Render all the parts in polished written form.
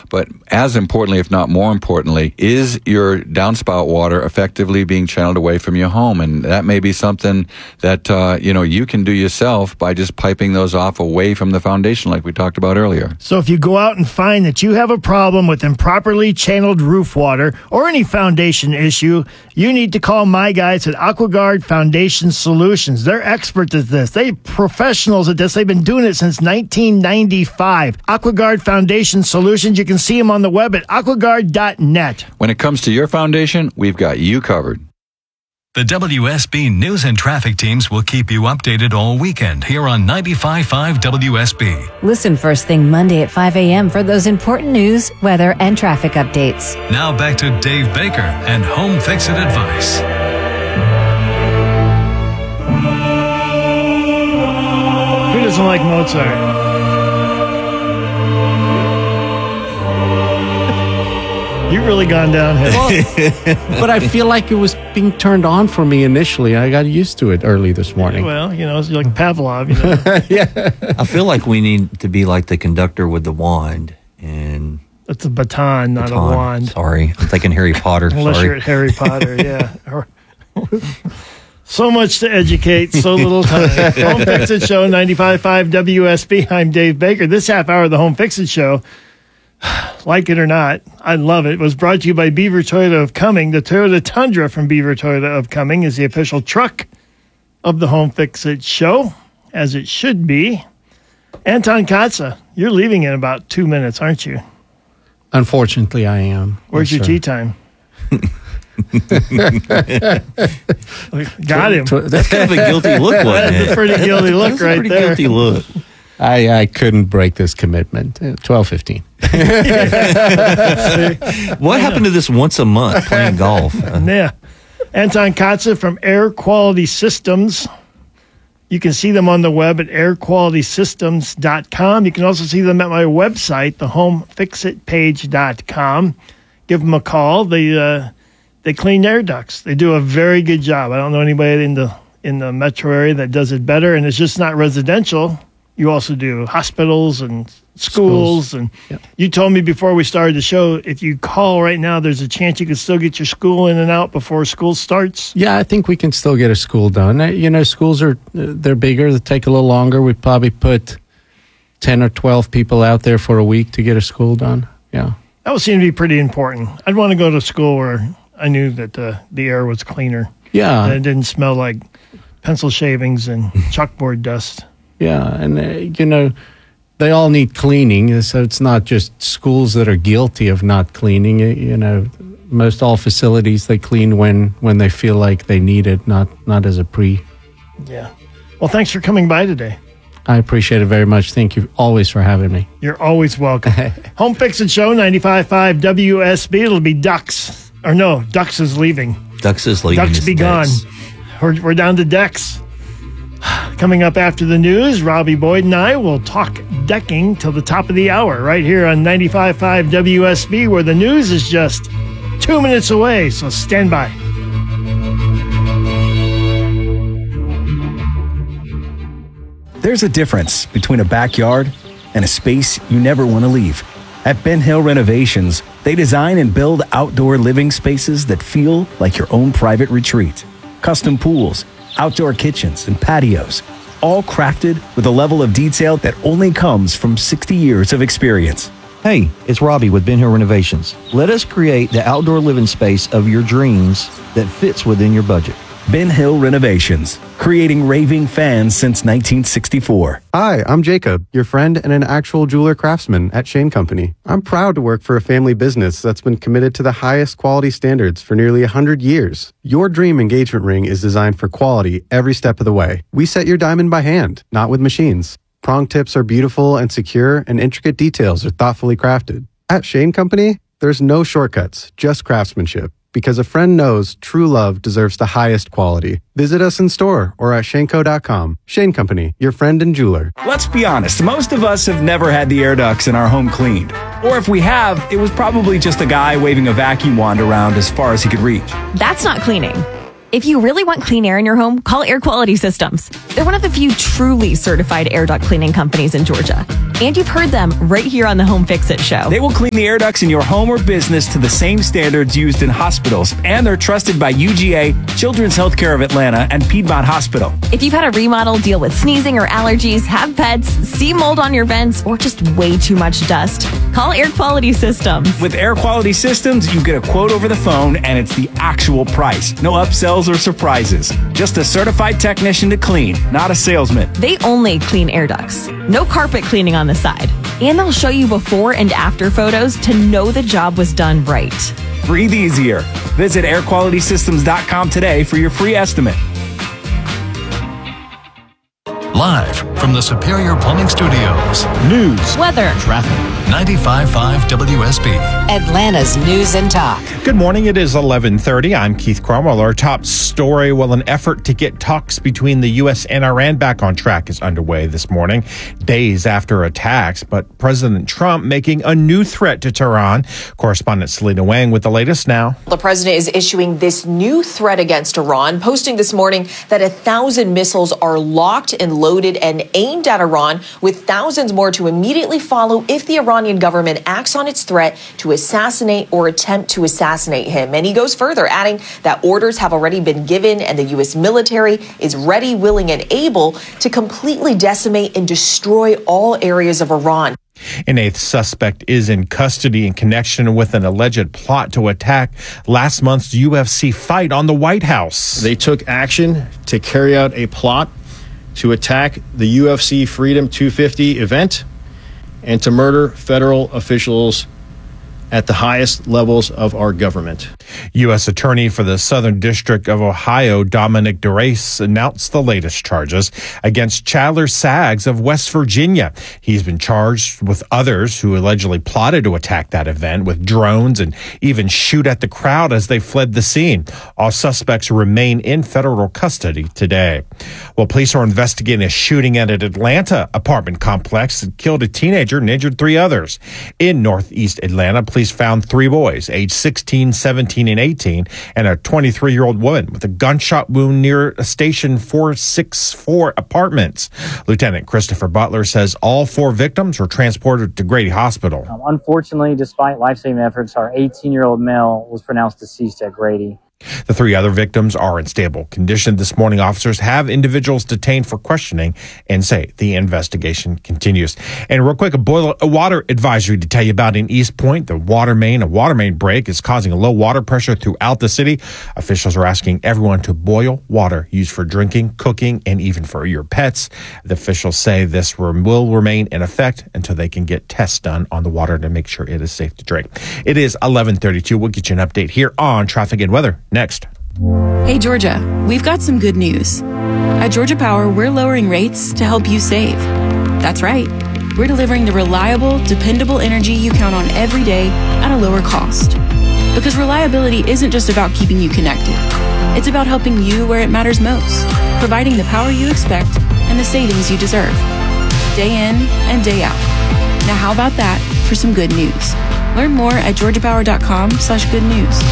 But as importantly, if not more importantly, is your downspout water effectively being channeled away from your home? And that may be something that, you can do yourself by just piping those off away from the foundation like we talked about earlier. So if you go out and find that you have a problem with improperly channeled roof water or any foundation issue, you need to call my guys at AquaGuard Foundation Solutions. They're experts at this. They're professionals at this. They've been doing it since 1995. AquaGuard Foundation Solutions. You can see them on the web at aquaguard.net. When it comes to your foundation, we've got you covered. The WSB News and Traffic teams will keep you updated all weekend here on 95.5 WSB. Listen first thing Monday at 5 a.m. for those important news, weather, and traffic updates. Now back to Dave Baker and Home Fix-It advice. Who doesn't like Mozart? You've really gone downhill. But I feel like it was being turned on for me initially. I got used to it early this morning. Well, it's like Pavlov. Yeah. I feel like we need to be like the conductor with the wand. And It's a baton, not a wand. Sorry, I'm thinking Harry Potter. Unless you're at Harry Potter, yeah. So much to educate, so little time. Home Fix-It Show, 95.5 WSB. I'm Dave Baker. This half hour of the Home Fix-It Show, like it or not, I love it, was brought to you by Beaver Toyota of Cumming. The Toyota Tundra from Beaver Toyota of Cumming is the official truck of the Home Fix-It Show, as it should be. Anton Katza, you're leaving in about 2 minutes, aren't you? Unfortunately, I am. Where's your tea time? Got him. That's kind of a guilty look, wasn't it? That's a pretty guilty look right pretty there. Guilty look. I couldn't break this commitment. 12:15. What happened to this once a month playing golf? Yeah. Anton Katza from Air Quality Systems. You can see them on the web at airqualitysystems.com. You can also see them at my website, thehomefixitpage.com. Give them a call. They clean air ducts. They do a very good job. I don't know anybody in the metro area that does it better, and it's just not residential. You also do hospitals and schools. And yep. You told me before we started the show, if you call right now, there's a chance you can still get your school in and out before school starts. Yeah, I think we can still get a school done. Schools they're bigger. They take a little longer. We probably put 10 or 12 people out there for a week to get a school done. Yeah. That would seem to be pretty important. I'd want to go to school where I knew that the air was cleaner. Yeah. And it didn't smell like pencil shavings and chalkboard dust. Yeah, and, they all need cleaning, so it's not just schools that are guilty of not cleaning. Most all facilities, they clean when they feel like they need it, not as a pre. Yeah. Well, thanks for coming by today. I appreciate it very much. Thank you always for having me. You're always welcome. Home Fix-It Show, 95.5 WSB. It'll be Ducks. Or no, Ducks is leaving. Ducks is leaving. Ducks be gone. We're down to Decks. Coming up after the news, Robbie Boyd and I will talk decking till the top of the hour right here on 95.5 WSB, where the news is just 2 minutes away, so stand by. There's a difference between a backyard and a space you never want to leave. At Ben Hill Renovations, they design and build outdoor living spaces that feel like your own private retreat. Custom pools, outdoor kitchens, and patios, all crafted with a level of detail that only comes from 60 years of experience. Hey, it's Robbie with Ben Hill Renovations. Let us create the outdoor living space of your dreams that fits within your budget. Ben Hill Renovations, creating raving fans since 1964. Hi, I'm Jacob, your friend and an actual jeweler craftsman at Shane Company. I'm proud to work for a family business that's been committed to the highest quality standards for nearly 100 years. Your dream engagement ring is designed for quality every step of the way. We set your diamond by hand, not with machines. Prong tips are beautiful and secure, and intricate details are thoughtfully crafted. At Shane Company, there's no shortcuts, just craftsmanship. Because a friend knows true love deserves the highest quality. Visit us in store or at shaneco.com. Shane Company, your friend and jeweler. Let's be honest, most of us have never had the air ducts in our home cleaned. Or if we have, it was probably just a guy waving a vacuum wand around as far as he could reach. That's not cleaning. If you really want clean air in your home, call Air Quality Systems. They're one of the few truly certified air duct cleaning companies in Georgia. And you've heard them right here on the Home Fix-It Show. They will clean the air ducts in your home or business to the same standards used in hospitals, and they're trusted by UGA, Children's Healthcare of Atlanta, and Piedmont Hospital. If you've had a remodel, deal with sneezing or allergies, have pets, see mold on your vents, or just way too much dust, call Air Quality Systems. With Air Quality Systems, you get a quote over the phone, and it's the actual price. No upsells or surprises. Just a certified technician to clean, not a salesman. They only clean air ducts. No carpet cleaning on the side. And they'll show you before and after photos to know the job was done right. Breathe easier. Visit airqualitysystems.com today for your free estimate. Live from the Superior Plumbing Studios. News, weather, traffic. 95.5 WSB. Atlanta's News and Talk. Good morning. It is 11:30. I'm Keith Cromwell. Our top story, well, an effort to get talks between the U.S. and Iran back on track is underway this morning, days after attacks. But President Trump making a new threat to Tehran. Correspondent Selena Wang with the latest now. The president is issuing this new threat against Iran, posting this morning that 1,000 missiles are locked and loaded and aimed at Iran, with thousands more to immediately follow if the Iranian government acts on its threat to assassinate or attempt to assassinate him. And he goes further, adding that orders have already been given and the U.S. military is ready, willing, and able to completely decimate and destroy all areas of Iran. An eighth suspect is in custody in connection with an alleged plot to attack last month's UFC fight on the White House. They took action to carry out a plot to attack the UFC Freedom 250 event and to murder federal officials at the highest levels of our government. U.S. Attorney for the Southern District of Ohio, Dominic DeRace, announced the latest charges against Chandler Saggs of West Virginia. He's been charged with others who allegedly plotted to attack that event with drones and even shoot at the crowd as they fled the scene. All suspects remain in federal custody today. Well, police are investigating a shooting at an Atlanta apartment complex that killed a teenager and injured 3 others. In northeast Atlanta, police found 3 boys, aged 16, 17, and 18, and a 23-year-old woman with a gunshot wound near a Station 464 apartments. Lieutenant Christopher Butler says all 4 victims were transported to Grady Hospital. Unfortunately, despite life-saving efforts, our 18-year-old male was pronounced deceased at Grady. The 3 other victims are in stable condition. This morning, officers have individuals detained for questioning and say the investigation continues. And real quick, a water advisory to tell you about in East Point. A water main break is causing a low water pressure throughout the city. Officials are asking everyone to boil water used for drinking, cooking, and even for your pets. The officials say this will remain in effect until they can get tests done on the water to make sure it is safe to drink. It is 11:32. We'll get you an update here on traffic and weather next. Hey, Georgia, we've got some good news. At Georgia Power, we're lowering rates to help you save. That's right. We're delivering the reliable, dependable energy you count on every day at a lower cost. Because reliability isn't just about keeping you connected. It's about helping you where it matters most, providing the power you expect and the savings you deserve. Day in and day out. Now how about that for some good news? Learn more at georgiapower.com/good news.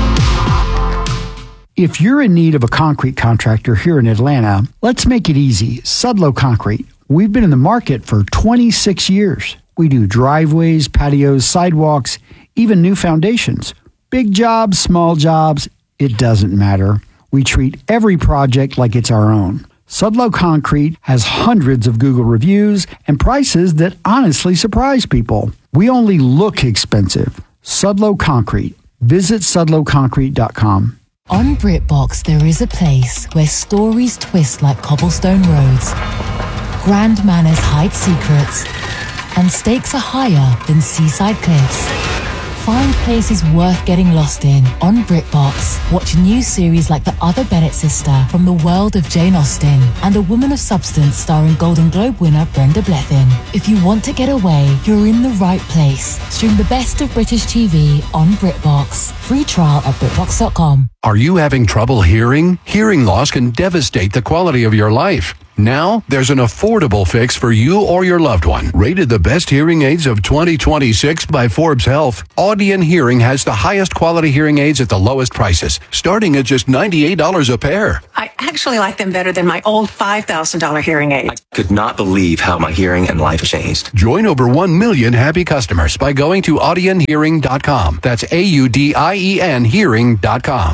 If you're in need of a concrete contractor here in Atlanta, let's make it easy. Sudlow Concrete. We've been in the market for 26 years. We do driveways, patios, sidewalks, even new foundations. Big jobs, small jobs, it doesn't matter. We treat every project like it's our own. Sudlow Concrete has hundreds of Google reviews and prices that honestly surprise people. We only look expensive. Sudlow Concrete. Visit sudlowconcrete.com. On BritBox, there is a place where stories twist like cobblestone roads, grand manners hide secrets, and stakes are higher than seaside cliffs. Find places worth getting lost in on BritBox. Watch new series like The Other Bennett Sister from the world of Jane Austen and A Woman of Substance starring Golden Globe winner Brenda Blethyn. If you want to get away, you're in the right place. Stream the best of British TV on BritBox. Free trial at BritBox.com. Are you having trouble hearing? Hearing loss can devastate the quality of your life. Now, there's an affordable fix for you or your loved one. Rated the best hearing aids of 2026 by Forbes Health, Audion Hearing has the highest quality hearing aids at the lowest prices, starting at just $98 a pair. I actually like them better than my old $5,000 hearing aid. I could not believe how my hearing and life changed. Join over 1 million happy customers by going to audionhearing.com. That's AUDIEN hearing.com.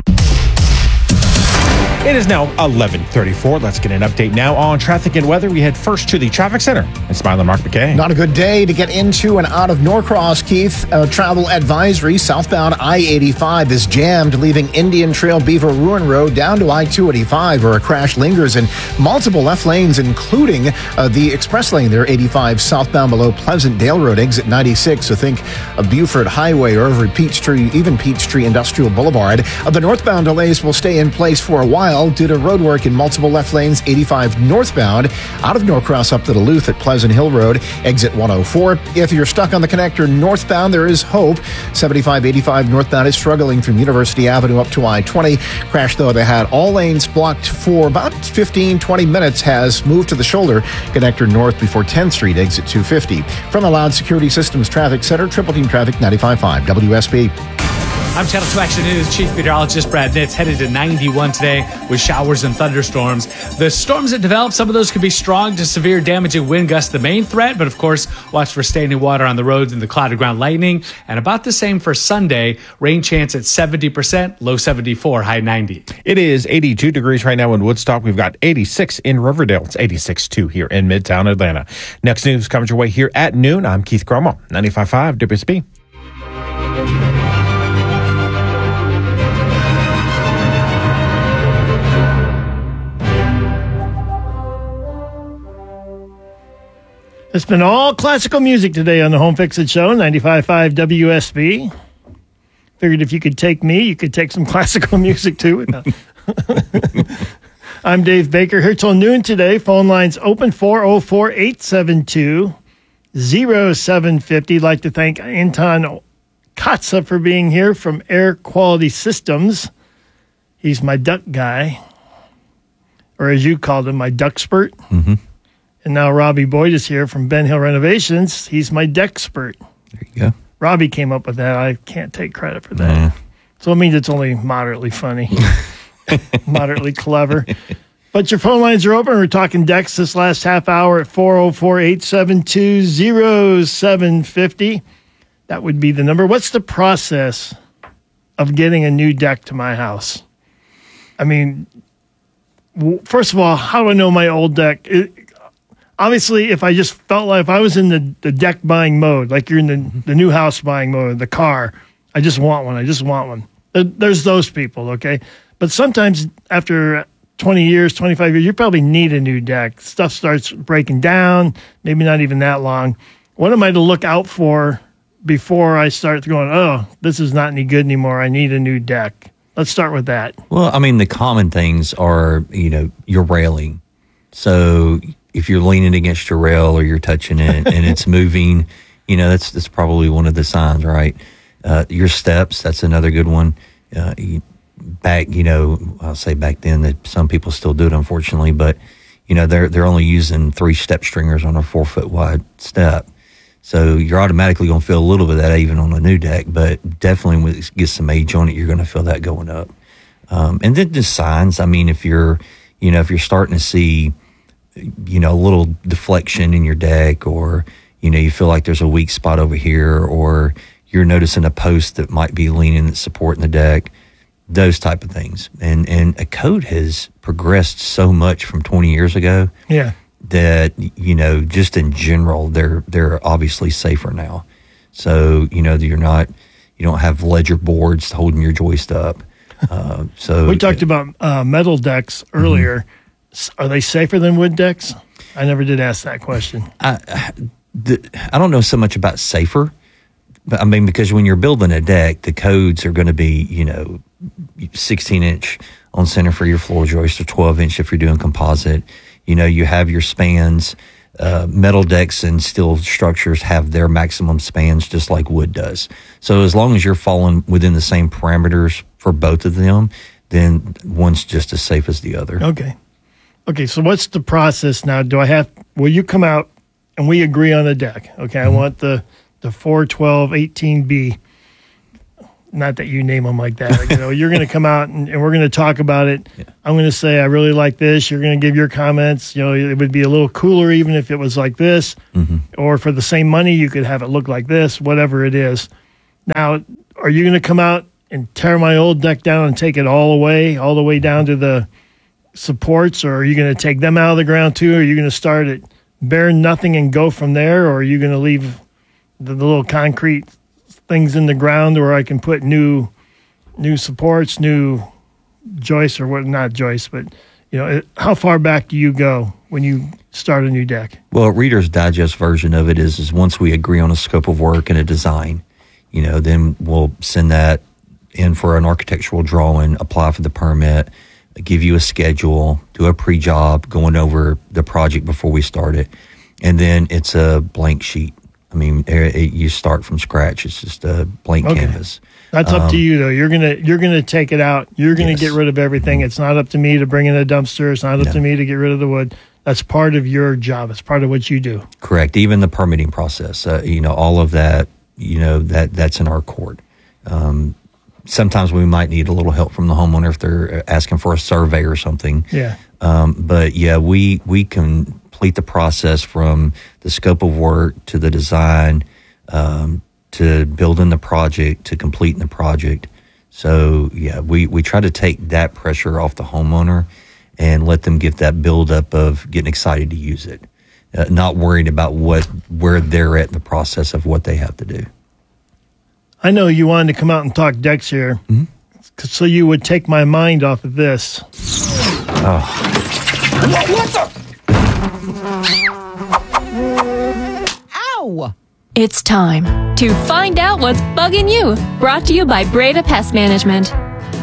It is now 11:34. Let's get an update now on traffic and weather. We head first to the traffic center. It's Smiler Mark McKay. Not a good day to get into and out of Norcross, Keith. Travel advisory. Southbound I-85 is jammed, leaving Indian Trail Beaver Ruin Road down to I-285, where a crash lingers in multiple left lanes, including the express lane there, 85 southbound below Pleasant Dale Road, exit 96. So think of Buford Highway or over Peachtree, even Peachtree Industrial Boulevard. The northbound delays will stay in place for a while due to road work in multiple left lanes. 85 northbound out of Norcross up to Duluth at Pleasant Hill Road, exit 104. If you're stuck on the connector northbound, there is hope. 75-85 northbound is struggling from University Avenue up to I-20. Crash, though, they had all lanes blocked for about 15-20 minutes, has moved to the shoulder connector north before 10th Street, exit 250. From the Loud Security Systems Traffic Center, Triple Team Traffic 95.5 WSB. I'm Channel 2 Action News Chief Meteorologist Brad Nitz, headed to 91 today with showers and thunderstorms. The storms that develop, some of those could be strong to severe damaging wind gusts, the main threat, but of course, watch for standing water on the roads and the clouded ground lightning. And about the same for Sunday, rain chance at 70%, low 74, high 90. It is 82 degrees right now in Woodstock. We've got 86 in Riverdale. It's 86 here in Midtown Atlanta. Next news comes your way here at noon. I'm Keith Cromo, 95.5 WSB. It's been all classical music today on the Home Fix-It Show, 95.5 WSB. Figured if you could take me, you could take some classical music too. I'm Dave Baker here till noon today. Phone lines open 404-872-0750. Like to thank Anton Katza for being here from Air Quality Systems. He's my duck guy, or as you called him, my duckspert. Mm-hmm. And now Robbie Boyd is here from Ben Hill Renovations. He's my deckspert. There you go. Robbie came up with that. I can't take credit for that. So it means it's only moderately funny, moderately clever. But your phone lines are open. We're talking decks this last half hour at 404-872-0750. That would be the number. What's the process of getting a new deck to my house? I mean, first of all, how do I know my old deck? Obviously, if I just felt like if I was in the deck buying mode, like you're in the new house buying mode, the car, I just want one. There's those people, okay? But sometimes after 20 years, 25 years, you probably need a new deck. Stuff starts breaking down, maybe not even that long. What am I to look out for before I start going, oh, this is not any good anymore, I need a new deck? Let's start with that. Well, I mean, the common things are, your railing. So if you're leaning against your rail or you're touching it and it's moving, that's probably one of the signs, right? Your steps, that's another good one. I'll say back then that some people still do it, unfortunately, but they're only using 3 step stringers on a 4-foot wide step. So you're automatically going to feel a little bit of that even on a new deck, but definitely when it gets some age on it, you're going to feel that going up. And then just signs. I mean, if you're starting to see, a little deflection in your deck, or, you feel like there's a weak spot over here, or you're noticing a post that might be leaning that's supporting the deck, those type of things. And a code has progressed so much from 20 years ago. Yeah. That, just in general, they're obviously safer now. So, you don't have ledger boards holding your joist up. So we talked about metal decks earlier. Mm-hmm. Are they safer than wood decks? I never did ask that question. I don't know so much about safer, but I mean, because when you're building a deck, the codes are going to be, 16-inch on center for your floor joist, or 12-inch if you're doing composite. You have your spans. Metal decks and steel structures have their maximum spans just like wood does. So as long as you're falling within the same parameters for both of them, then one's just as safe as the other. Okay. Okay, so what's the process now? Will you come out and we agree on the deck? Okay, I want the 412-18B. Not that you name them like that. You're going to come out and we're going to talk about it. Yeah. I'm going to say, I really like this. You're going to give your comments. It would be a little cooler even if it was like this. Mm-hmm. Or for the same money, you could have it look like this, whatever it is. Now, are you going to come out and tear my old deck down and take it all the way down to the supports? Or are you going to take them out of the ground too? Or are you going to start at bare nothing and go from there? Or are you going to leave the little concrete things in the ground where I can put new supports, new joists, or what? Not joists, but how far back do you go when you start a new deck? Well, Reader's Digest version of it is once we agree on a scope of work and a design, then we'll send that in for an architectural drawing, apply for the permit, give you a schedule, do a pre-job, going over the project before we start it, and then it's a blank sheet. I mean, you start from scratch. It's just a blank canvas. That's up to you, though. You're gonna take it out. You're gonna get rid of everything. It's not up to me to bring in a dumpster. It's not up to me to get rid of the wood. That's part of your job. It's part of what you do. Correct. Even the permitting process. All of that. That's in our court. Sometimes we might need a little help from the homeowner if they're asking for a survey or something. Yeah. But yeah, we can complete the process from the scope of work to the design, to building the project, to completing the project. So yeah, we try to take that pressure off the homeowner and let them get that buildup of getting excited to use it, not worried about where they're at in the process of what they have to do. I know you wanted to come out and talk decks here, so you would take my mind off of this. What the? Ow! It's time to find out what's bugging you. Brought to you by Breda Pest Management.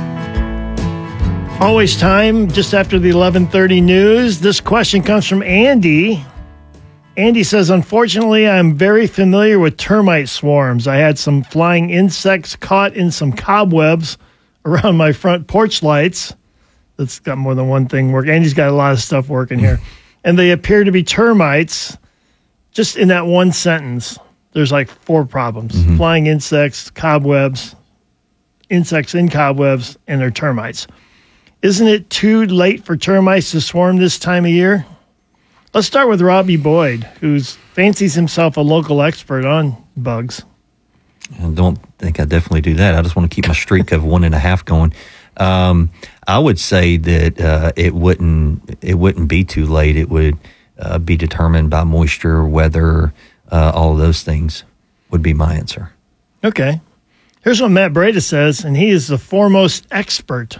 Always time, just after the 11:30 news. This question comes from Andy. Andy says, unfortunately, I'm very familiar with termite swarms. I had some flying insects caught in some cobwebs around my front porch lights. That's got more than one thing working. Andy's got a lot of stuff working here. And they appear to be termites. Just in that one sentence, there's like 4 problems. Mm-hmm. Flying insects, cobwebs, insects in cobwebs, and they're termites. Isn't it too late for termites to swarm this time of year? Let's start with Robbie Boyd, who fancies himself a local expert on bugs. I don't think I definitely do that. I just want to keep my streak of 1.5 going. I would say that it wouldn't be too late. It would be determined by moisture, weather, all of those things would be my answer. Okay. Here's what Matt Breda says, and he is the foremost expert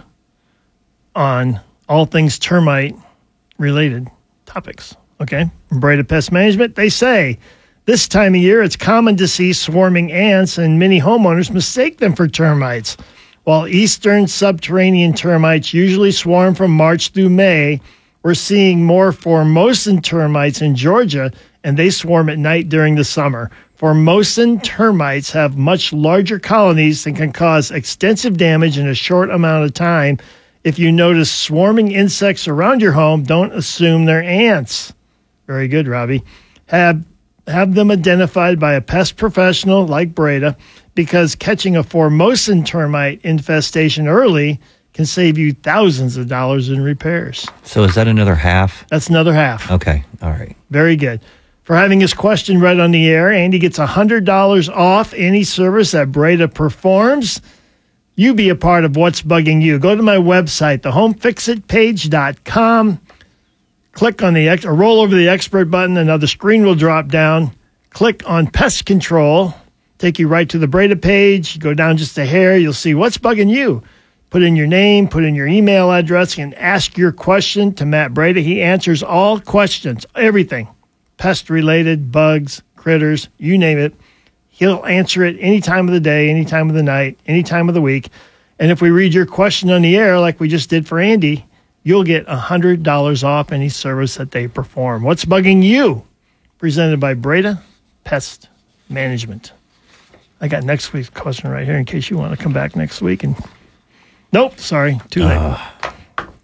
on all things termite-related topics. Okay? From Breda Pest Management, they say, this time of year, it's common to see swarming ants, and many homeowners mistake them for termites. While eastern subterranean termites usually swarm from March through May, we're seeing more Formosan termites in Georgia, and they swarm at night during the summer. Formosan termites have much larger colonies and can cause extensive damage in a short amount of time. If you notice swarming insects around your home, don't assume they're ants. Very good, Robbie. Have them identified by a pest professional like Breda, because catching a Formosan termite infestation early can save you thousands of dollars in repairs. So is that another half? That's another half. Okay, all right. Very good. For having his question read on the air, Andy gets $100 off any service that Breda performs. You be a part of what's bugging you. Go to my website, thehomefixitpage.com. Click on or roll over the expert button. Another screen will drop down. Click on pest control. Take you right to the Breda page. Go down just a hair. You'll see what's bugging you. Put in your name, put in your email address, and ask your question to Matt Breda. He answers all questions, everything. Pest-related, bugs, critters, you name it. He'll answer it any time of the day, any time of the night, any time of the week. And if we read your question on the air, like we just did for Andy, you'll get $100 off any service that they perform. What's bugging you? Presented by Breda Pest Management. I got next week's question right here in case you want to come back next week. And nope, sorry, too late.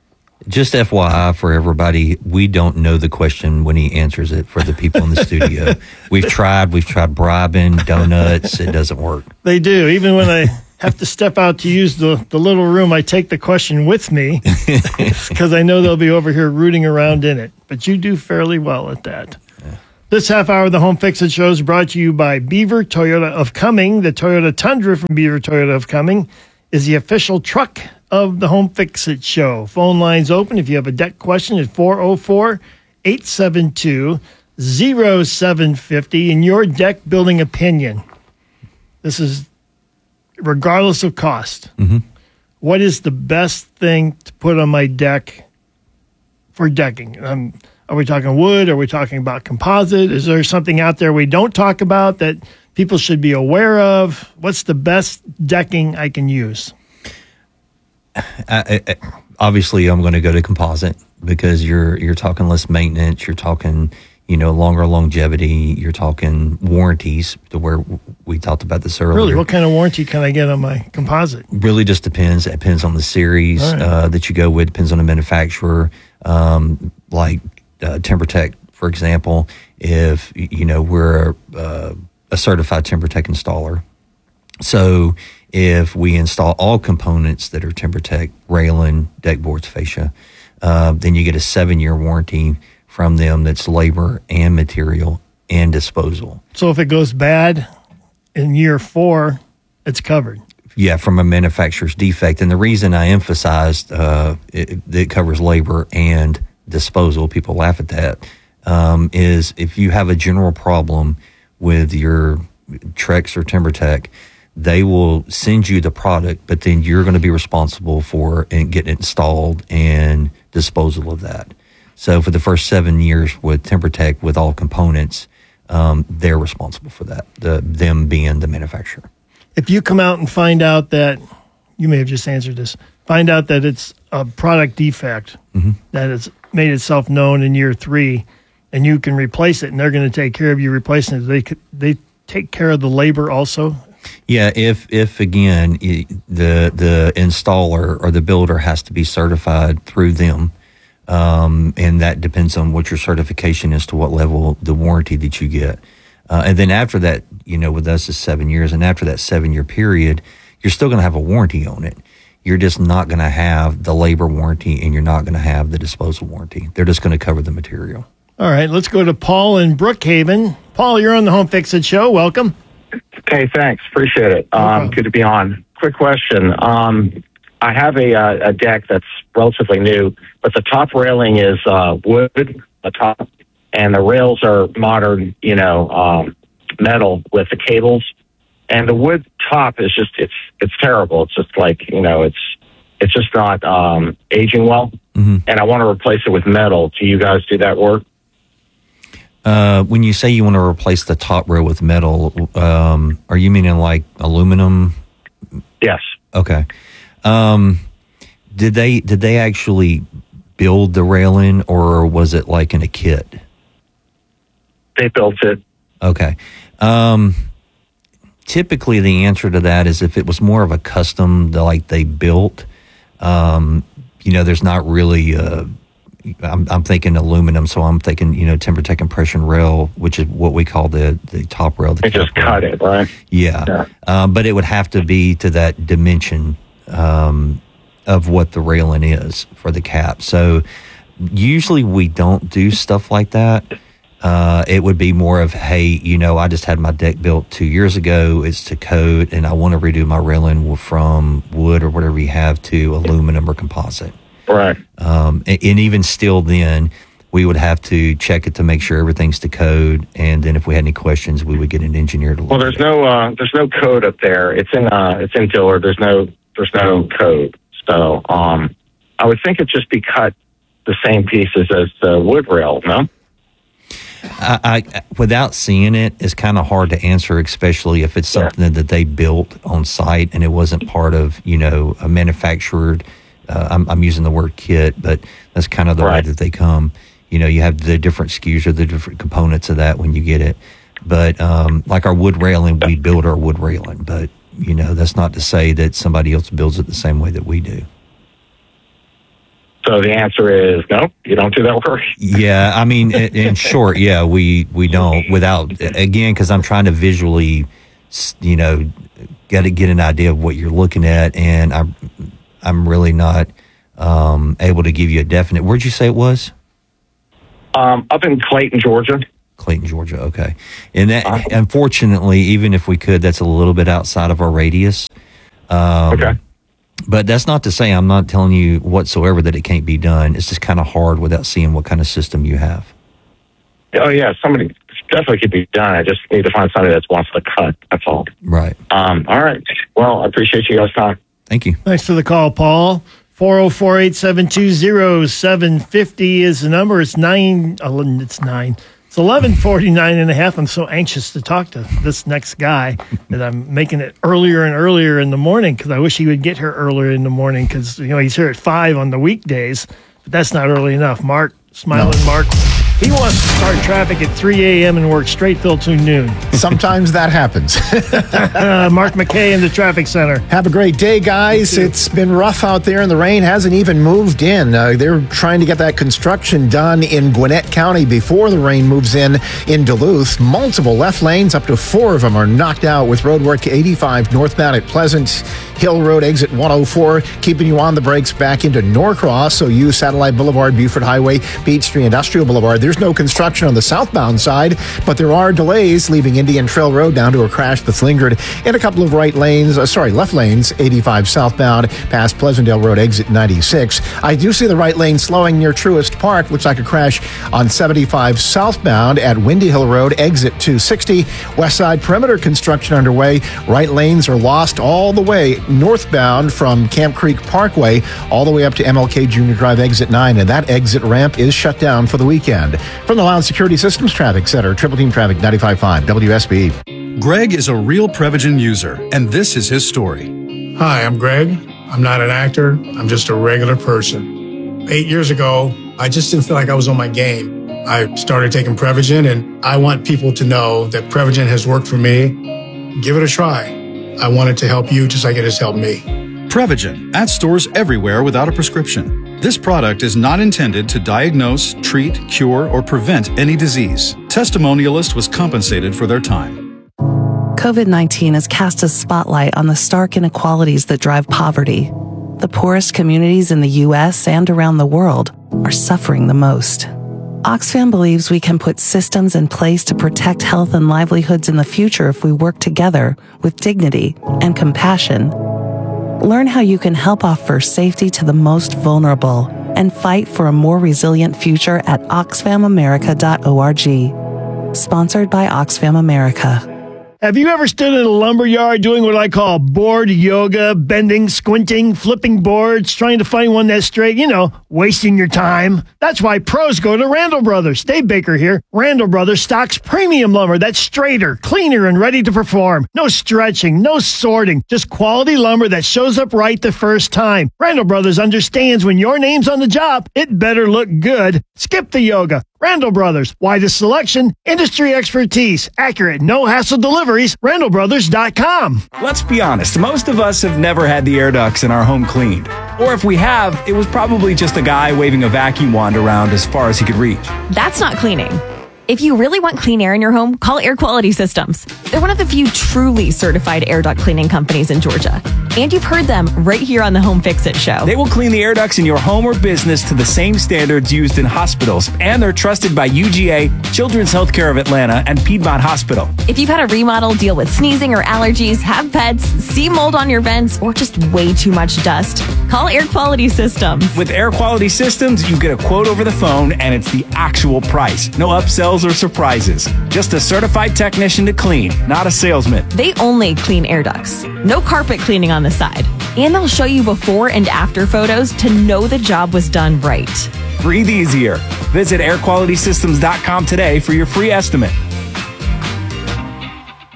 Just FYI for everybody, we don't know the question when he answers it for the people in the studio. We've tried bribing, donuts. It doesn't work. They do. Even when I have to step out to use the little room, I take the question with me because I know they'll be over here rooting around in it. But you do fairly well at that. Yeah. This half hour of the Home Fix-It Show is brought to you by Beaver Toyota of Cumming. The Toyota Tundra from Beaver Toyota of Cumming is the official truck of the Home Fix-It Show. Phone lines open if you have a deck question at 404-872-0750 in your deck building opinion. This is regardless of cost. Mm-hmm. What is the best thing to put on my deck for decking? Are we talking wood? Are we talking about composite? Is there something out there we don't talk about that people should be aware of? What's the best decking I can use? Obviously, I'm going to go to composite because you're talking less maintenance. You're talking, longer longevity. You're talking warranties, to where we talked about this earlier. Really, what kind of warranty can I get on my composite? Really, just depends. It depends on the series that you go with. Depends on the manufacturer. Like TimberTech, for example, if we're a certified TimberTech installer, so if we install all components that are TimberTech, railing, deck boards, fascia, then you get a 7-year warranty from them that's labor and material and disposal. So if it goes bad in year 4, it's covered. Yeah, from a manufacturer's defect. And the reason I emphasized it covers labor and disposal, people laugh at that, is if you have a general problem with your Trex or TimberTech, they will send you the product, but then you're going to be responsible for getting it installed and disposal of that. So for the first 7 years with TimberTech, with all components, they're responsible for that, them being the manufacturer. If you come out and find out that, you may have just answered this, find out that it's a product defect, that it's made itself known in year 3, and you can replace it, and they're going to take care of you replacing it, they take care of the labor also? Yeah, if again, the installer or the builder has to be certified through them, and that depends on what your certification is, to what level the warranty that you get. And then after that, with us is 7 years, and after that 7-year period, you're still going to have a warranty on it. You're just not going to have the labor warranty, and you're not going to have the disposal warranty. They're just going to cover the material. All right, let's go to Paul in Brookhaven. Paul, you're on the Home Fix-It Show. Welcome. Hey, thanks. Appreciate it. Good to be on. Quick question. I have a deck that's relatively new, but the top railing is wood, the top, and the rails are modern, metal with the cables. And the wood top is just, it's terrible. It's just like, it's just not aging well. And I want to replace it with metal. Do you guys do that work? When you say you want to replace the top rail with metal, are you meaning like aluminum? Yes. Okay. Did they actually build the railing, or was it like in a kit? They built it. Okay. Typically, the answer to that is if it was more of a custom, like they built, there's not really. I'm thinking aluminum, so I'm thinking, TimberTech compression rail, which is what we call the top rail. They just cut it, right? Yeah. But it would have to be to that dimension of what the railing is for the cap. So usually we don't do stuff like that. It would be more of, hey, I just had my deck built 2 years ago. It's to code, and I want to redo my railing from wood or whatever you have to aluminum or composite. Right. And even still then, we would have to check it to make sure everything's to code. And then if we had any questions, we would get an engineer to look. Well, there's no code up there. It's in Dillard. There's no code. So, I would think it'd just be cut the same pieces as the wood rail, no? I without seeing it, it's kind of hard to answer, especially if it's something that they built on site and it wasn't part of, a manufactured, I'm using the word kit, but that's kind of the way that they come. You have the different SKUs or the different components of that when you get it. But like our wood railing, we build our wood railing. But, that's not to say that somebody else builds it the same way that we do. So the answer is no, you don't do that work. Yeah, I mean, in short, yeah, we don't. Without, again, because I'm trying to visually, get an idea of what you're looking at, and I'm really not able to give you a definite. Where'd you say it was? Up in Clayton, Georgia. Clayton, Georgia. Okay, and that unfortunately, even if we could, that's a little bit outside of our radius. Okay. But that's not to say I'm not telling you whatsoever that it can't be done. It's just kind of hard without seeing what kind of system you have. Oh yeah, somebody definitely could be done. I just need to find somebody that wants to cut. That's all. Right. All right. Well, I appreciate you guys' time. Thank you. Thanks for the call, Paul. 404-872-0750 is the number. It's 11:49 and a half. I'm so anxious to talk to this next guy that I'm making it earlier and earlier in the morning because I wish he would get here earlier in the morning because he's here at 5 on the weekdays, but that's not early enough. Mark, Smiling Mark, he wants to start traffic at 3 a.m. and work straight till to noon. Sometimes that happens. Mark McKay in the traffic center. Have a great day, guys. It's been rough out there, and the rain hasn't even moved in. They're trying to get that construction done in Gwinnett County before the rain moves in Duluth. Multiple left lanes, up to 4 of them, are knocked out with road work 85 northbound at Pleasant Hill Road, exit 104, keeping you on the brakes back into Norcross. So use Satellite Boulevard, Buford Highway, Peachtree Industrial Boulevard. There's no construction on the southbound side, but there are delays leaving Indian Trail Road down to a crash that's lingered in a couple of left lanes, 85 southbound past Pleasantdale Road, exit 96. I do see the right lane slowing near Truist Park. Looks like a crash on 75 southbound at Windy Hill Road, exit 260. West Side Perimeter construction underway. Right lanes are lost all the way northbound from Camp Creek Parkway all the way up to MLK Junior Drive, exit 9, and that exit ramp is shut down for the weekend. From the Loud Security Systems Traffic Center, Triple Team Traffic 95.5 WSB. Greg is a real Prevagen user, and this is his story. Hi, I'm Greg. I'm not an actor. I'm just a regular person. 8 years ago, I just didn't feel like I was on my game. I started taking Prevagen, and I want people to know that Prevagen has worked for me. Give it a try. I want it to help you just like it has helped me. Prevagen, at stores everywhere without a prescription. This product is not intended to diagnose, treat, cure, or prevent any disease. Testimonialist was compensated for their time. COVID-19 has cast a spotlight on the stark inequalities that drive poverty. The poorest communities in the U.S. and around the world are suffering the most. Oxfam believes we can put systems in place to protect health and livelihoods in the future if we work together with dignity and compassion. Learn how you can help offer safety to the most vulnerable and fight for a more resilient future at oxfamamerica.org. Sponsored by Oxfam America. Have you ever stood in a lumber yard doing what I call board yoga, bending, squinting, flipping boards, trying to find one that's straight, wasting your time? That's why pros go to Randall Brothers. Dave Baker here. Randall Brothers stocks premium lumber that's straighter, cleaner, and ready to perform. No stretching, no sorting, just quality lumber that shows up right the first time. Randall Brothers understands when your name's on the job, it better look good. Skip the yoga. Randall Brothers, widest selection, industry expertise, accurate, no-hassle deliveries, randallbrothers.com. Let's be honest, most of us have never had the air ducts in our home cleaned. Or if we have, it was probably just a guy waving a vacuum wand around as far as he could reach. That's not cleaning. If you really want clean air in your home, call Air Quality Systems. They're one of the few truly certified air duct cleaning companies in Georgia. And you've heard them right here on the Home Fix-It Show. They will clean the air ducts in your home or business to the same standards used in hospitals. And they're trusted by UGA, Children's Healthcare of Atlanta, and Piedmont Hospital. If you've had a remodel, deal with sneezing or allergies, have pets, see mold on your vents, or just way too much dust, call Air Quality Systems. With Air Quality Systems, you get a quote over the phone, and it's the actual price. No upsells or surprises. Just a certified technician to clean, not a salesman. They only clean air ducts. No carpet cleaning on the side. And they'll show you before and after photos to know the job was done right. Breathe easier. Visit airqualitysystems.com today for your free estimate.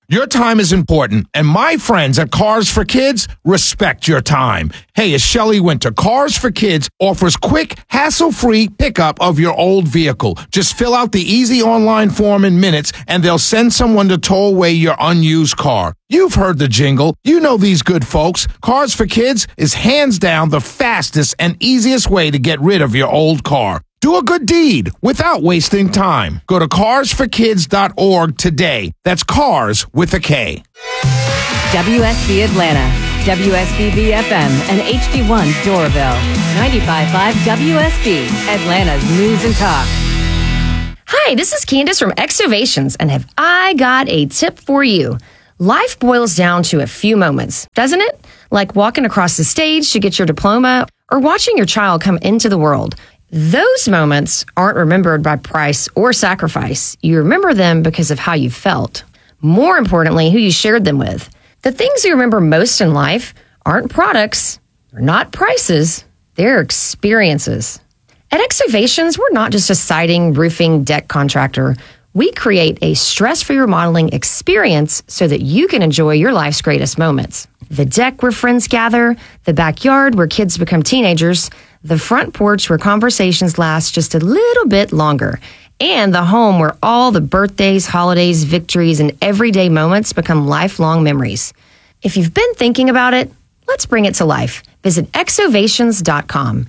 Your time is important, and my friends at Cars for Kids respect your time. Hey, it's Shelley Winter. Cars for Kids offers quick, hassle-free pickup of your old vehicle. Just fill out the easy online form in minutes, and they'll send someone to tow away your unused car. You've heard the jingle. You know these good folks. Cars for Kids is hands down the fastest and easiest way to get rid of your old car. Do a good deed without wasting time. Go to carsforkids.org today. That's cars with a K. WSB Atlanta, WSB FM, and HD1 Doraville. 95.5 WSB, Atlanta's News and Talk. Hi, this is Candace from Exovations, and have I got a tip for you. Life boils down to a few moments, doesn't it? Like walking across the stage to get your diploma or watching your child come into the world. Those moments aren't remembered by price or sacrifice. You remember them because of how you felt. More importantly, who you shared them with. The things you remember most in life aren't products, they're not prices, they're experiences. At Exovations, we're not just a siding, roofing, deck contractor. We create a stress-free remodeling experience so that you can enjoy your life's greatest moments. The deck where friends gather, the backyard where kids become teenagers, the front porch where conversations last just a little bit longer, and the home where all the birthdays, holidays, victories, and everyday moments become lifelong memories. If you've been thinking about it, let's bring it to life. Visit exovations.com,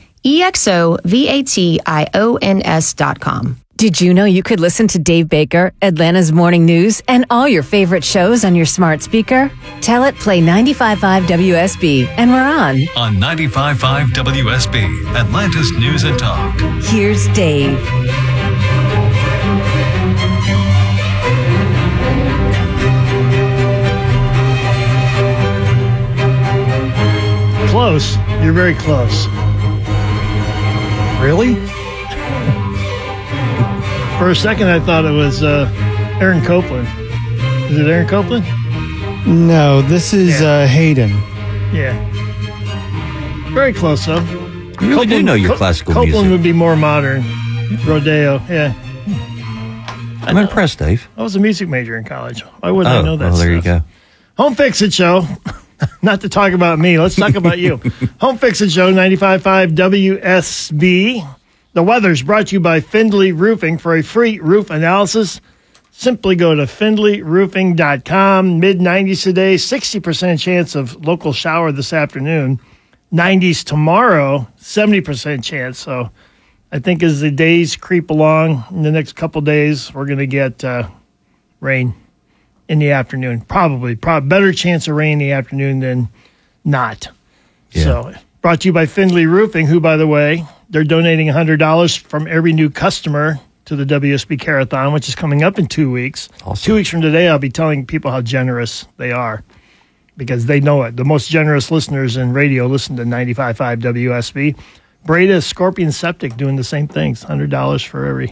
EXOVATIONS.com. Did you know you could listen to Dave Baker, Atlanta's Morning News, and all your favorite shows on your smart speaker? Tell it play 95.5 WSB, and we're on. On 95.5 WSB, Atlanta's News and Talk. Here's Dave. Close. You're very close. Really? For a second, I thought it was Aaron Copland. Is it Aaron Copland? No, this is Hayden. Yeah. Very close, though. You really do know your classical Copeland music. would be more modern. Rodeo, yeah. I'm impressed, Dave. I was a music major in college. Why wouldn't I know that well, there you stuff? go. Home Fix It Show. Not to talk about me. Let's talk about you. Home Fix It Show, 95.5 WSB. The weather's brought to you by Findlay Roofing. For a free roof analysis, simply go to findlayroofing.com. Mid-90s today, 60% chance of local shower this afternoon. 90s tomorrow, 70% chance. So I think as the days creep along in the next couple days, we're going to get rain in the afternoon. Probably better chance of rain in the afternoon than not. Yeah. So brought to you by Findlay Roofing, who, by the way, they're donating $100 from every new customer to the WSB Carathon, which is coming up in 2 weeks. Awesome. 2 weeks from today, I'll be telling people how generous they are because they know it. The most generous listeners in radio listen to 95.5 WSB. Breda Scorpion Septic doing the same things, $100 for every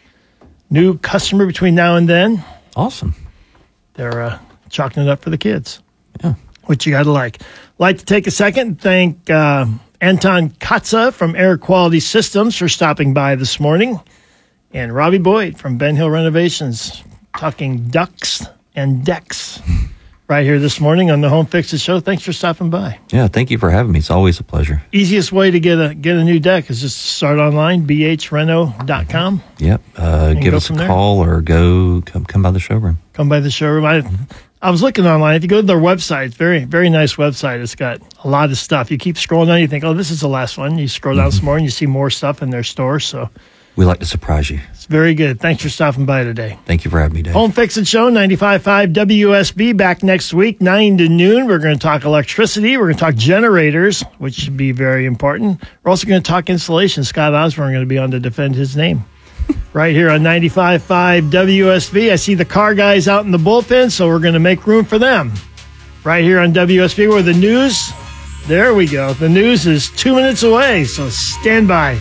new customer between now and then. Awesome. They're chalking it up for the kids, which you got to like. Like to take a second and thank Anton Katza from Air Quality Systems for stopping by this morning, and Robbie Boyd from Ben Hill Renovations, talking ducks and decks right here this morning on the Home Fix It Show. Thanks for stopping by. Yeah, thank you for having me. It's always a pleasure. Easiest way to get a new deck is just start online, bhreno.com. Yep. Give us a call or come by the showroom. Come by the showroom. I was looking online. If you go to their website, it's very, very nice website. It's got a lot of stuff. You keep scrolling down, you think, oh, this is the last one. You scroll down some more and you see more stuff in their store. So we like to surprise you. It's very good. Thanks for stopping by today. Thank you for having me, Dave. Home Fix It Show, 95.5 WSB, back next week, 9 to noon. We're going to talk electricity. We're going to talk generators, which should be very important. We're also going to talk insulation. Scott Osborne going to be on to defend his name. Right here on 95.5 WSB. I see the car guys out in the bullpen, so we're going to make room for them. Right here on WSB, where the news, there we go. The news is 2 minutes away, so stand by.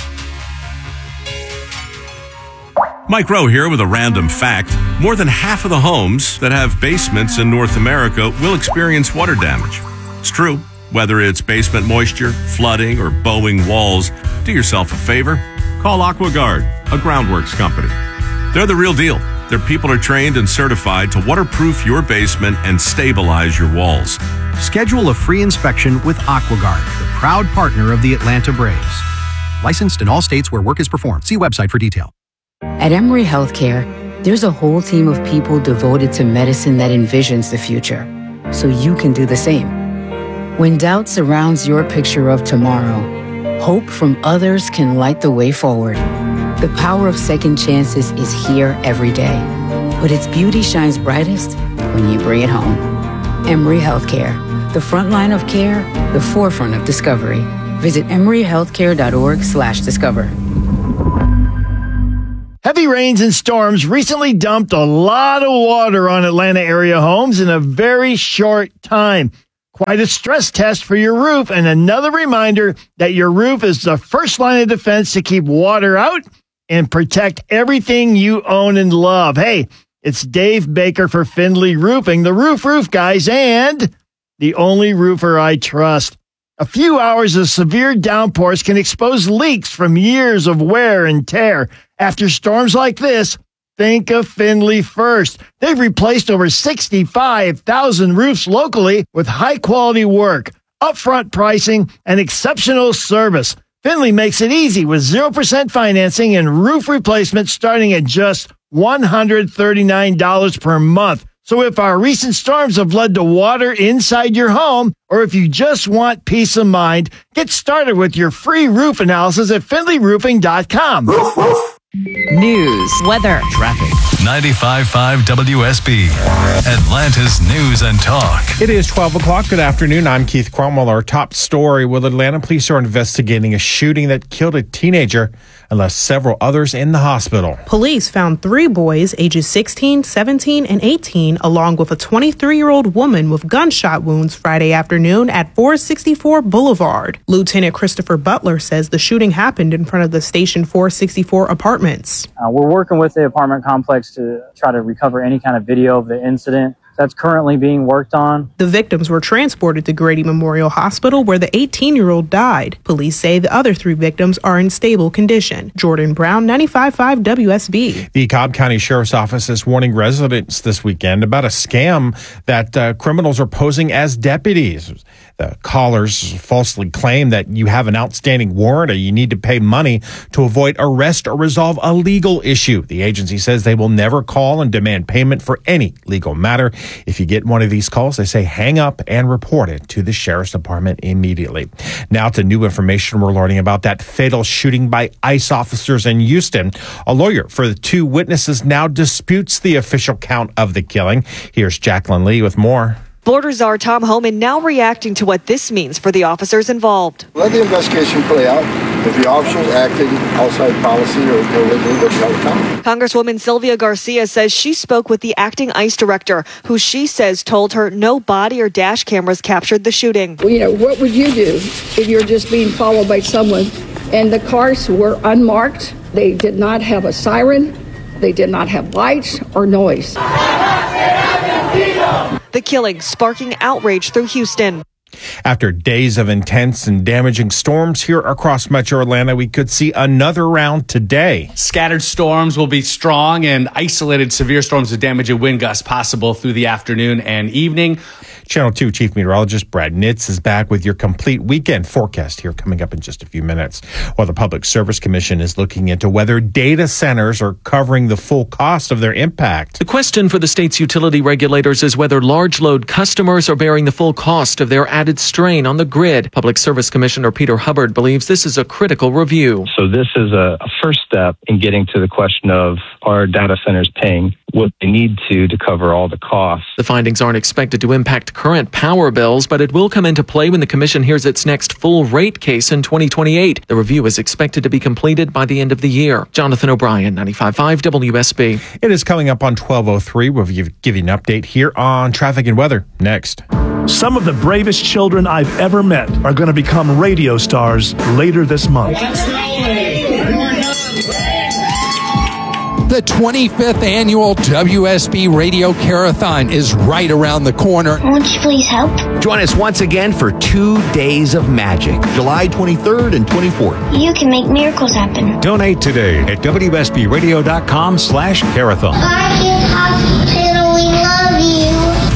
Mike Rowe here with a random fact. More than half of the homes that have basements in North America will experience water damage. It's true. Whether it's basement moisture, flooding, or bowing walls, do yourself a favor. Call AquaGuard, a groundworks company. They're the real deal. Their people are trained and certified to waterproof your basement and stabilize your walls. Schedule a free inspection with AquaGuard, the proud partner of the Atlanta Braves. Licensed in all states where work is performed. See website for detail. At Emory Healthcare, there's a whole team of people devoted to medicine that envisions the future, so you can do the same. When doubt surrounds your picture of tomorrow, hope from others can light the way forward. The power of second chances is here every day, but its beauty shines brightest when you bring it home. Emory Healthcare, the front line of care, the forefront of discovery. Visit emoryhealthcare.org/discover. Heavy rains and storms recently dumped a lot of water on Atlanta area homes in a very short time. Quite a stress test for your roof, and another reminder that your roof is the first line of defense to keep water out and protect everything you own and love. Hey, it's Dave Baker for Findlay Roofing, the roof guys, and the only roofer I trust. A few hours of severe downpours can expose leaks from years of wear and tear. After storms like this, think of Findlay first. They've replaced over 65,000 roofs locally with high-quality work, upfront pricing, and exceptional service. Findlay makes it easy with 0% financing and roof replacement starting at just $139 per month. So if our recent storms have led to water inside your home, or if you just want peace of mind, get started with your free roof analysis at FindlayRoofing.com. News, weather, traffic. 95.5 WSB, Atlanta's News and Talk. It is 12 o'clock. Good afternoon. I'm Keith Cromwell. Our top story: Well, Atlanta police are investigating a shooting that killed a teenager and left several others in the hospital. Police found 3 boys ages 16, 17, and 18, along with a 23-year-old woman with gunshot wounds Friday afternoon at 464 Boulevard. Lieutenant Christopher Butler says the shooting happened in front of the Station 464 apartments. We're working with the apartment complex to try to recover any kind of video of the incident. That's currently being worked on. The victims were transported to Grady Memorial Hospital, where the 18-year-old died. Police say the other 3 victims are in stable condition. Jordan Brown, 95.5 WSB. The Cobb County Sheriff's Office is warning residents this weekend about a scam that criminals are posing as deputies. The callers falsely claim that you have an outstanding warrant or you need to pay money to avoid arrest or resolve a legal issue. The agency says they will never call and demand payment for any legal matter. If you get one of these calls, they say hang up and report it to the Sheriff's Department immediately. Now to new information we're learning about that fatal shooting by ICE officers in Houston. A lawyer for the 2 witnesses now disputes the official count of the killing. Here's Jacqueline Lee with more. Florida Czar Tom Homan now reacting to what this means for the officers involved. Let the investigation play out. If the officers acted outside policy or illegally, they'll be held accountable. Congresswoman Sylvia Garcia says she spoke with the acting ICE director, who she says told her no body or dash cameras captured the shooting. Well, what would you do if you're just being followed by someone? And the cars were unmarked. They did not have a siren. They did not have lights or noise. The killing sparking outrage through Houston. After days of intense and damaging storms here across Metro Atlanta, we could see another round today. Scattered storms will be strong and isolated severe storms with damage and wind gusts possible through the afternoon and evening. Channel 2 Chief Meteorologist Brad Nitz is back with your complete weekend forecast here coming up in just a few minutes. While the Public Service Commission is looking into whether data centers are covering the full cost of their impact. The question for the state's utility regulators is whether large load customers are bearing the full cost of their added strain on the grid. Public Service Commissioner Peter Hubbard believes this is a critical review. So this is a first step in getting to the question of, are data centers paying what they need to cover all the costs? The findings aren't expected to impact current power bills, but it will come into play when the commission hears its next full rate case in 2028. The review is expected to be completed by the end of the year. Jonathan O'Brien, 95.5 WSB. It is coming up on 12:03. We'll give you an update here on traffic and weather next. Some of the bravest children I've ever met are going to become radio stars later this month. The The 25th annual WSB Radio Carathon is right around the corner. Won't you please help? Join us once again for 2 days of magic, July 23rd and 24th. You can make miracles happen. Donate today at WSBRadio.com/Carathon. Kids Hospital, we love you.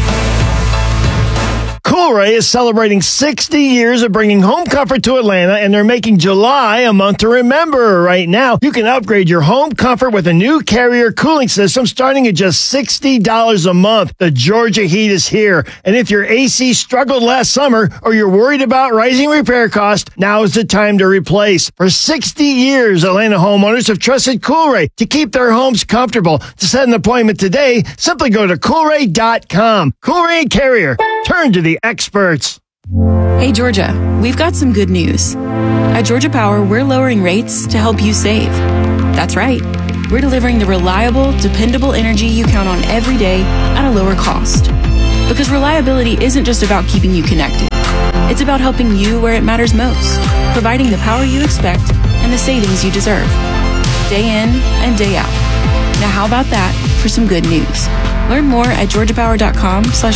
Coolray is celebrating 60 years of bringing home comfort to Atlanta, and they're making July a month to remember. Right now, you can upgrade your home comfort with a new Carrier cooling system starting at just $60 a month. The Georgia heat is here, and if your AC struggled last summer or you're worried about rising repair costs, now is the time to replace. For 60 years, Atlanta homeowners have trusted Coolray to keep their homes comfortable. To set an appointment today, simply go to Coolray.com. Coolray and Carrier. Turn to the experts. Hey, Georgia, we've got some good news. At Georgia Power, we're lowering rates to help you save. That's right. We're delivering the reliable, dependable energy you count on every day at a lower cost. Because reliability isn't just about keeping you connected. It's about helping you where it matters most, providing the power you expect and the savings you deserve. Day in and day out. Now how about that for some good news? Learn more at georgiapower.com/reliability.